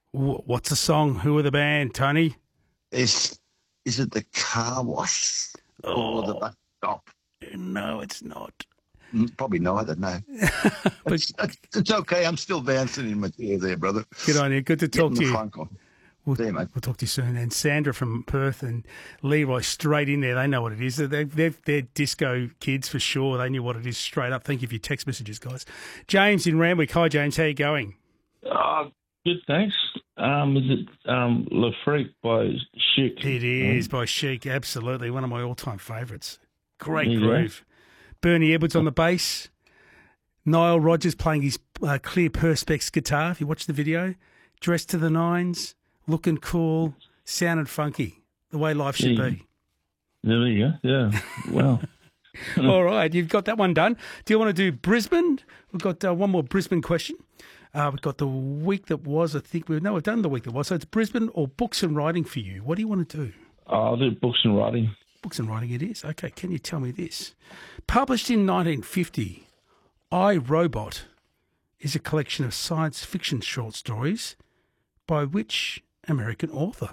What's the song? Who are the band, Tony? Is it the car wash or the bus stop? No, it's not. Probably neither, no. But It's okay. I'm still bouncing in my chair there, brother. good on you. Good to talk Getting to the you. funk on. We'll, See you, mate. we'll talk to you soon. And Sandra from Perth and Leroy straight in there. They know what it is. They're disco kids for sure. They knew what it is straight up. Thank you for your text messages, guys. James in Randwick. Hi, James. How you going? Good, thanks. Is it Le Freak by Chic? It is by Chic. Absolutely. One of my all-time favourites. Great Yeah. groove. Bernie Edwards on the bass. Nile Rodgers playing his clear Perspex guitar. If you watch the video, dressed to the nines, looking cool, sounding funky, the way life should be. There you go. Yeah. Wow. All right, you've got that one done. Do you want to do Brisbane? We've got one more Brisbane question. We've got the week that was. I think we've done the week that was. So it's Brisbane or books and writing for you. What do you want to do? I'll do books and writing. Books and writing it is. Okay, can you tell me this? Published in 1950, I, Robot is a collection of science fiction short stories by which American author?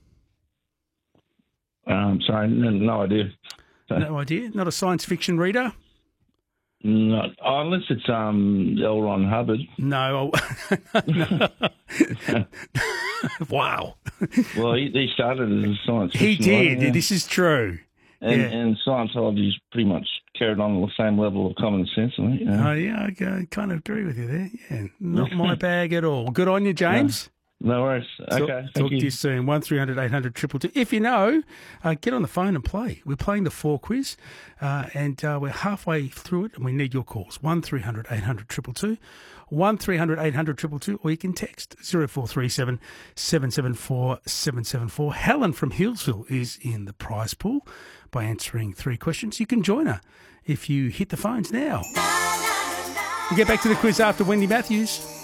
Sorry, no idea. No idea? Not a science fiction reader? No, unless it's L. Ron Hubbard. No. No. Wow. Well, he started as a science fiction He did. writer, yeah. This is true. And Scientology's pretty much carried on the same level of common sense, I think. Oh, yeah, I kind of agree with you there. Yeah, not my bag at all. Good on you, James. No worries. Okay. Talk to you soon. 1300 800 222. If you know, get on the phone and play. We're playing the 4 quiz, and we're halfway through it, and we need your calls. 1300 800 222. 1300 800 222, or you can text 0437 774 774. Helen from Hillsville is in the prize pool by answering 3 questions. You can join her if you hit the phones now. We'll get back to the quiz after Wendy Matthews.